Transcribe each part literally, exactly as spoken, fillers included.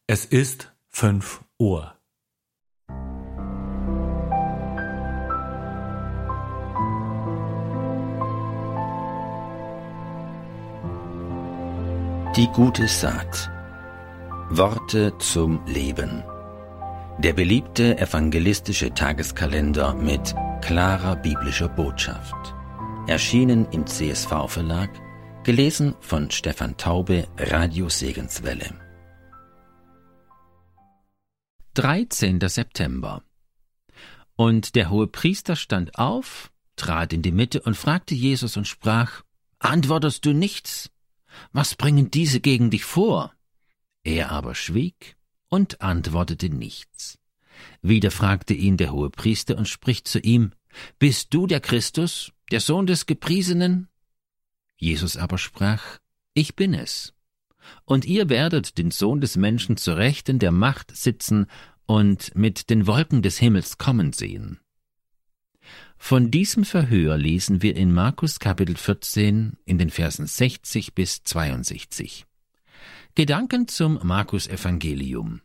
Es ist fünf Uhr. Die gute Saat. Worte zum Leben. Der beliebte evangelistische Tageskalender mit klarer biblischer Botschaft. Erschienen im C S V-Verlag, gelesen von Stefan Taube, Radio Segenswelle. dreizehnter September. Und der Hohepriester stand auf, trat in die Mitte und fragte Jesus und sprach: Antwortest du nichts? Was bringen diese gegen dich vor? Er aber schwieg und antwortete nichts. Wieder fragte ihn der Hohepriester und spricht zu ihm: Bist du der Christus, der Sohn des Gepriesenen? Jesus aber sprach: Ich bin es. Und ihr werdet den Sohn des Menschen zur Rechten der Macht sitzen und mit den Wolken des Himmels kommen sehen. Von diesem Verhör lesen wir in Markus Kapitel vierzehn in den Versen sechzig bis zweiundsechzig. Gedanken zum Markus-Evangelium.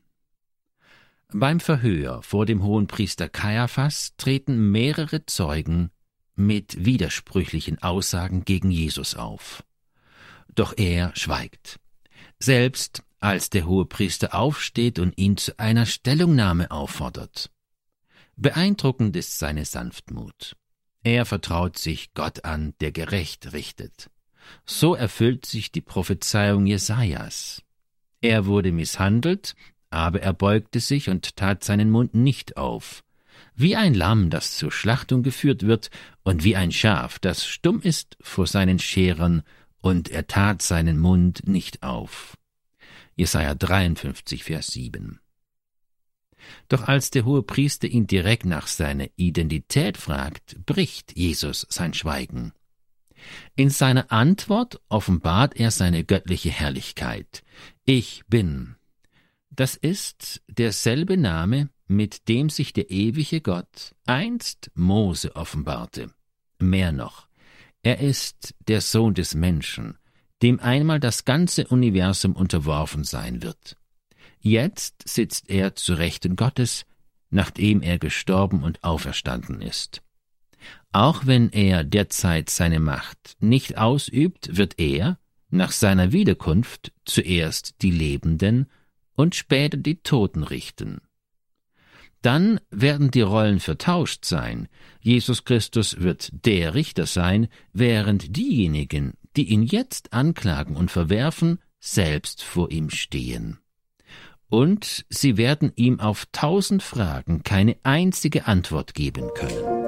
Beim Verhör vor dem Hohenpriester Kaiaphas treten mehrere Zeugen mit widersprüchlichen Aussagen gegen Jesus auf. Doch er schweigt. Selbst als der Hohepriester aufsteht und ihn zu einer Stellungnahme auffordert. Beeindruckend ist seine Sanftmut. Er vertraut sich Gott an, der gerecht richtet. So erfüllt sich die Prophezeiung Jesajas. Er wurde misshandelt, aber er beugte sich und tat seinen Mund nicht auf. Wie ein Lamm, das zur Schlachtung geführt wird, und wie ein Schaf, das stumm ist vor seinen Scherern, und er tat seinen Mund nicht auf. Jesaja dreiundfünfzig, Vers sieben. Doch als der Hohepriester ihn direkt nach seiner Identität fragt, bricht Jesus sein Schweigen. In seiner Antwort offenbart er seine göttliche Herrlichkeit. Ich bin. Das ist derselbe Name, mit dem sich der ewige Gott einst Mose offenbarte. Mehr noch, er ist der Sohn des Menschen, dem einmal das ganze Universum unterworfen sein wird. Jetzt sitzt er zu Rechten Gottes, nachdem er gestorben und auferstanden ist. Auch wenn er derzeit seine Macht nicht ausübt, wird er, nach seiner Wiederkunft, zuerst die Lebenden und später die Toten richten. Dann werden die Rollen vertauscht sein. Jesus Christus wird der Richter sein, während diejenigen, die ihn jetzt anklagen und verwerfen, selbst vor ihm stehen. Und sie werden ihm auf tausend Fragen keine einzige Antwort geben können.